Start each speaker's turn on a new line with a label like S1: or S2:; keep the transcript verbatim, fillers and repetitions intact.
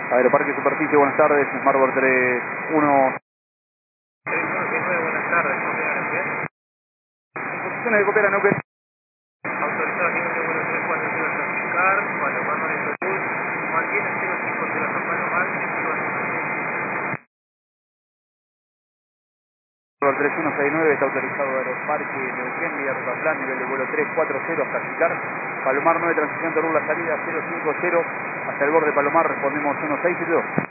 S1: Aeroparque Superficie, buenas tardes. Smartboard tres uno.
S2: tres uno seis nueve, buenas tardes. ¿Cómo te llamas? ¿Bien?
S1: Instrucciones de copiar a Neuquén.
S2: Autorizado a nivel de vuelo tres cuatro cero traficar, Palomar noventa y dos, mantiene cero cinco cero San Palomar, destino a
S1: tres uno seis nueve está autorizado Aeroparque Neuquén, vía ruta plan, nivel de vuelo tres cuatro cero hasta Chicar. Palomar nueve, transición Torula, salida cero cinco cero, hasta el borde Palomar respondemos uno seis siete dos.